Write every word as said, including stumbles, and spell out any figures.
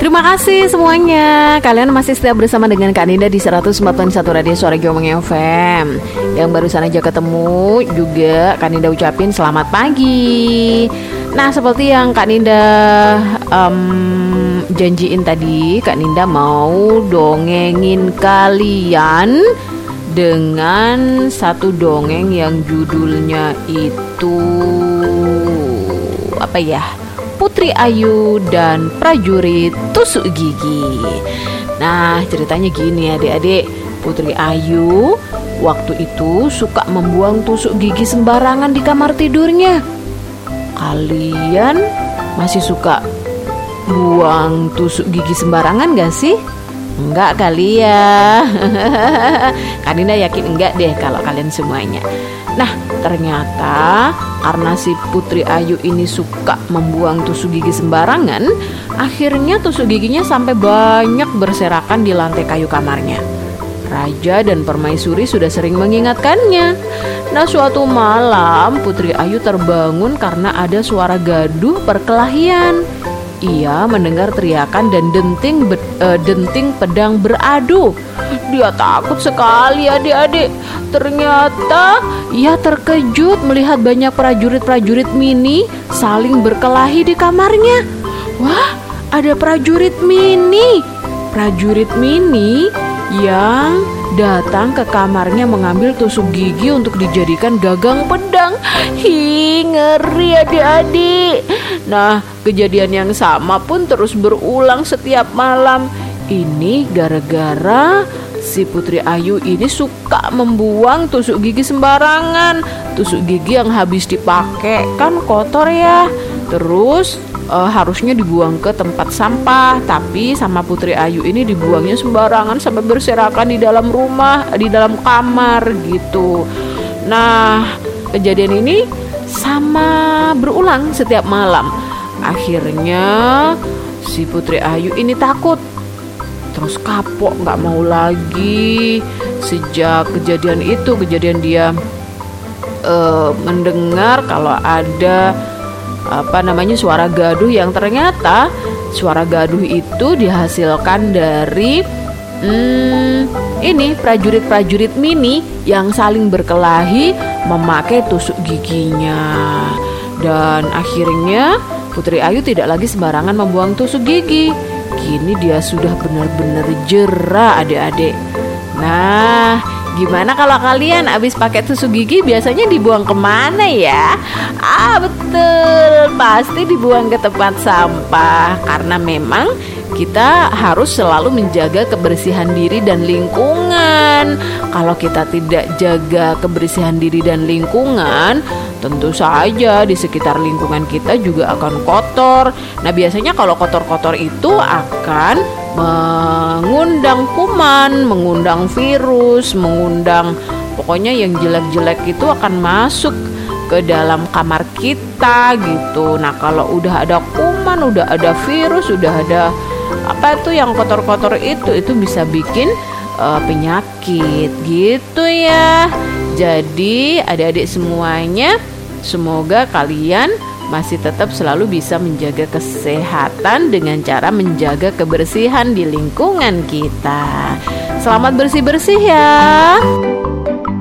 Terima kasih semuanya. Kalian masih setia bersama dengan Kak Ninda di seratus empat puluh satu Radio Suara Gemeng F M. Yang barusan aja ketemu juga Kak Ninda ucapin selamat pagi. Nah, seperti yang Kak Ninda um, janjiin tadi, Kak Ninda mau dongengin kalian dengan satu dongeng yang judulnya itu apa ya? Putri Ayu dan prajurit tusuk gigi. Nah, ceritanya gini adik-adik. Putri Ayu waktu itu suka membuang tusuk gigi sembarangan di kamar tidurnya. Kalian masih suka buang tusuk gigi sembarangan gak sih? Enggak kali ya. Kak Dinda yakin enggak deh kalau kalian semuanya. Nah, ternyata karena si Putri Ayu ini suka membuang tusuk gigi sembarangan, akhirnya tusuk giginya sampai banyak berserakan di lantai kayu kamarnya. Raja dan permaisuri sudah sering mengingatkannya. Nah, suatu malam Putri Ayu terbangun karena ada suara gaduh perkelahian. Ia mendengar teriakan dan denting be, uh, denting pedang beradu. Dia takut sekali adik-adik. Ternyata ia terkejut melihat banyak prajurit-prajurit mini saling berkelahi di kamarnya. Wah, ada prajurit mini. Prajurit mini yang datang ke kamarnya mengambil tusuk gigi untuk dijadikan gagang pedang. Hi, ngeri adik-adik. Nah, kejadian yang sama pun terus berulang setiap malam. Ini gara-gara si Putri Ayu ini suka membuang tusuk gigi sembarangan. Tusuk gigi yang habis dipakai kan kotor ya. Terus uh, harusnya dibuang ke tempat sampah, tapi sama Putri Ayu ini dibuangnya sembarangan sampai berserakan di dalam rumah, di dalam kamar gitu. Nah, kejadian ini sama berulang setiap malam. Akhirnya si Putri Ayu ini takut, terus kapok, gak mau lagi. Sejak kejadian itu, kejadian dia uh, mendengar kalau ada apa namanya suara gaduh yang ternyata suara gaduh itu dihasilkan dari hmm, ini prajurit-prajurit mini yang saling berkelahi memakai tusuk giginya. Dan akhirnya Putri Ayu tidak lagi sembarangan membuang tusuk gigi. Kini dia sudah benar-benar jera adik-adik. Nah, gimana kalau kalian abis pakai tusuk gigi biasanya dibuang kemana ya? Ah, betul, pasti dibuang ke tempat sampah. Karena memang kita harus selalu menjaga kebersihan diri dan lingkungan. Kalau kita tidak jaga kebersihan diri dan lingkungan, tentu saja di sekitar lingkungan kita juga akan kotor. Nah, biasanya kalau kotor-kotor itu akan mengundang kuman, mengundang virus, mengundang pokoknya yang jelek-jelek itu akan masuk ke dalam kamar kita gitu. Nah, kalau udah ada kuman, udah ada virus, udah ada apa itu yang kotor-kotor itu, itu bisa bikin uh, penyakit gitu ya. Jadi adik-adik semuanya, semoga kalian masih tetap selalu bisa menjaga kesehatan dengan cara menjaga kebersihan di lingkungan kita. Selamat bersih-bersih ya.